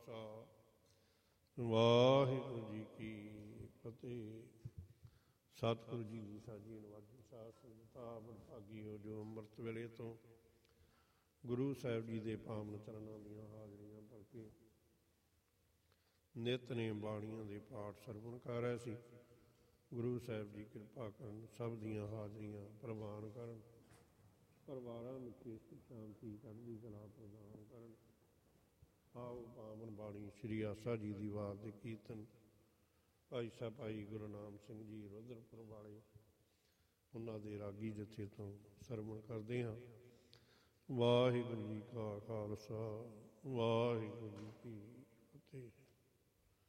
ਖਾਲਸਾ ਵਾਹਿਗੁਰੂ ਜੀ ਕੀ ਫਤਿਹ। ਸਤਿਗੁਰੂ ਜੀ ਦੀ ਸਾਜੀ ਨਵਾਜੀ ਸਾਧ ਸੰਗਤਾਂ ਵਡਭਾਗੀ ਹੋ ਜੋ ਅੰਮ੍ਰਿਤ ਵੇਲੇ ਤੋਂ ਗੁਰੂ ਸਾਹਿਬ ਜੀ ਦੇ ਪਾਵਨ ਚਰਨਾਂ ਦੀਆਂ ਹਾਜ਼ਰੀਆਂ ਭਰ ਕੇ ਨਿਤਨੇਮ ਬਾਣੀਆਂ ਦੇ ਪਾਠ ਸਰਵਣ ਕਰ ਰਹੇ ਸੀ। ਗੁਰੂ ਸਾਹਿਬ ਜੀ ਕਿਰਪਾ ਕਰਨ, ਸਭ ਦੀਆਂ ਹਾਜ਼ਰੀਆਂ ਪ੍ਰਵਾਨ ਕਰਨ, ਪਰਿਵਾਰਾਂ ਵਿੱਚ ਸੁਖ ਸ਼ਾਂਤੀ ਚੜ੍ਹਦੀ ਕਲਾ ਪ੍ਰਦਾਨ ਕਰਨ। ਆਓ ਪਾਵਨ ਬਾਣੀ ਸ਼੍ਰੀ ਆਸਾ ਜੀ ਦੀ ਵਾਰ ਦੇ ਕੀਰਤਨ ਭਾਈ ਸਾਹਿਬ ਭਾਈ ਗੁਰੂ ਨਾਮ ਸਿੰਘ ਜੀ ਰੁਦਰਪੁਰ ਵਾਲੇ, ਉਹਨਾਂ ਦੇ ਰਾਗੀ ਜਥੇ ਤੋਂ ਸਰਵਣ ਕਰਦੇ ਹਾਂ। ਵਾਹਿਗੁਰੂ ਜੀ ਕਾ ਖਾਲਸਾ ਵਾਹਿਗੁਰੂ ਜੀ ਕੀ